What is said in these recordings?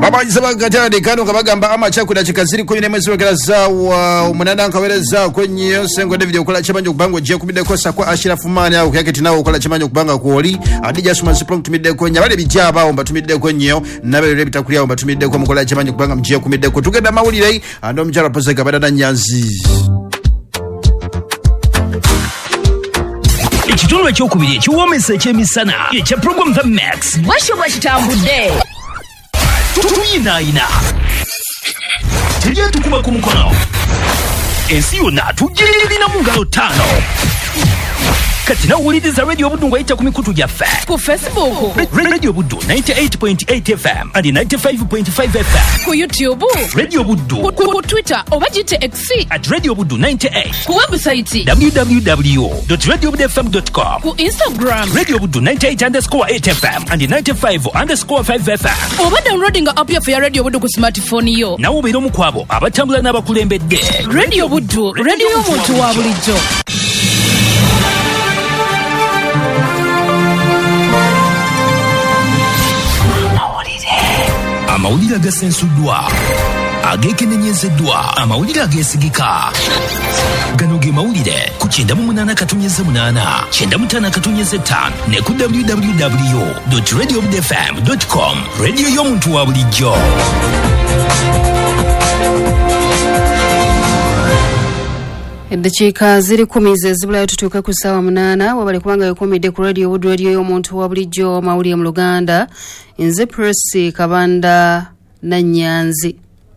Baba Isaba Gatade kano kabagamba amacha kudachika ziri kwenye mwezi wa kiraza wa umunana nkaweleza kwenye sengo David ukola chimanyo kubango je kumide kosa kwa Ashira Fumani au kuyake tinao ukola chimanyo kubanga kuoli adija sumansi plong tumide kwenye wale bijaba omba tumide kwenye nabe rebita kulia omba tumide kwa mkola chimanyo kubanga mjia kumide kwa tugenda mauli lei ando mjara pose kabada na nyanzi Ekitolo ekyokubiri ekiwoomesa ekyemisana ekya Program The Max Basho bashitambudde tuyinaayina tujye tukuba ku mukono ensi yonna tugirina mu ngalo 5 kati nawuliriza Radio Buddu ng'ayita ku mikutu gyaffe ku Facebook Radio Buddu 98.8 FM and 95.5 FM ku YouTube Radio Buddu ku Twitter oba gite X @Radio Buddu 98 ku website www.radiobuddufm.com ku Instagram Radio Buddu 98_8 FM and 95_5 FM oba downloading app ya Radio Buddu ku smartphone yo nawo obeera omu ku abo abatambula n'abakulembedde Radio Buddu radio y'omuntu wa bulijjo. Amawulire agasensuddwa agekenenyezeddwa amawulire agesigika gano ge mawulire ku 98.8 95.5 ne ku www.radiobuddufm.com radio y'omuntu wa bulijjo. Eddakiika ziri 10 zibulayo tutuuke ku ssaawa 8 wabali kubanga yekumidde ku Radio Buddu radio y'omuntu wa bulijjo mawulire mu Luganda nze Press Kabanda Nanyanzi.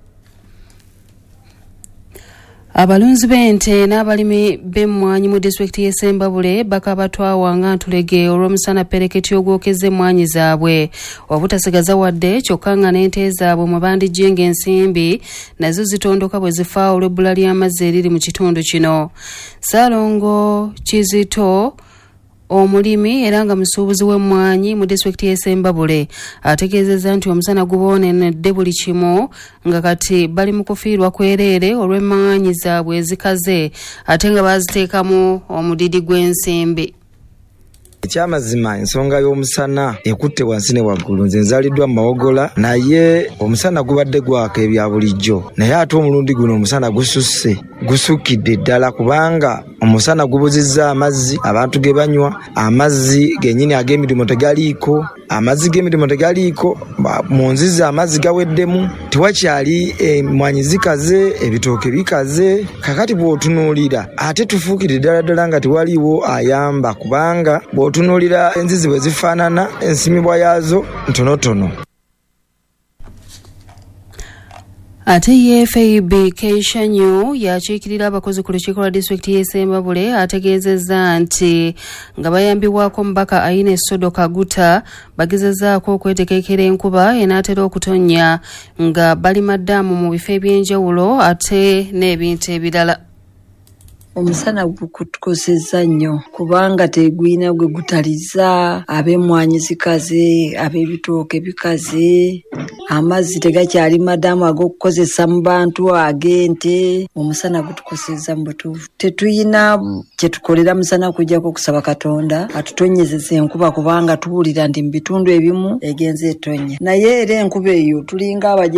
Abalunzi b'ente n'abalimi b'emmwanyi mu disitulikiti y'e Ssembabule bakabatwawa nga ntulege olw'omusana pereketi ogwokeze emmwanyi zaabwe obutasigaza wadde kyokka nga n'ente zaabwe mwe bandijjenga ensimbi nazo zitondoka bwe zifa olw'ebbula ly'amazzi eriri mu kitundu kino. Ssaalongo Kizito omulimi era nga musuubuzi w'emmwanyi mu disitulikiti y'e Ssembabule ategeezezza nti omusana guboonenedde buli kimu nga kati bali mu kufiirwa kwereere olw'emmwanyi zaabwe ezikaze ate nga baaziteekamu omudidi gw'ensimbi. Ekyamazima ensonga y'omusana ekutte wansi ne waggulu. Nze nzaaliddwa mu Mawogola naye omusana gubadde gwaka ebya bulijjo naye ate omulundi guno omusana gususse gusukidde ddala kubanga omusana gubuzizza amazzi abantu ge banywa amazzi gennyini ag'emirimu tegaliiko amazzi g'emirimu tegaliiko mu nzizi amazzi gaweddemu tewakyali emmwanyi zikaze ebitooke bikaze kakati bw'otunuulira ate tufuukire ddala nga tewaliiwo ayamba kubanga bw'otunuulira enzizi bwe zifaanana ensimibwa yaazo ntonotono. Ate FAB Keishanyo yakiikirira abakozi ku lukiiko lwa disitulikiti y'e Ssembabule ategeezezza nti nga bayambibwako mubaka Aine Sodo Kaguta bagezezzaako okwetegeekera enkuba enaatera okutonnya nga balima ddaamu mu bifo eby'enjawulo ate n'ebintu ebirala. Omusana gukutukosezza nnyo kubanga tegwina gwe gutaliza ab'emmwanyi zikaze ab'ebitooke bikaze amazzi tegakyali madamu ag'okukozesa mu bantu ag'ente. Omusana gutukosezza mu butuufu tetuyina kye tukolera musana kujjako okusaba Katonda atutonyezeza enkuba kubanga tuwulira nti mu bitundu ebimu egenze etonnya naye era enkuba eyo tulinga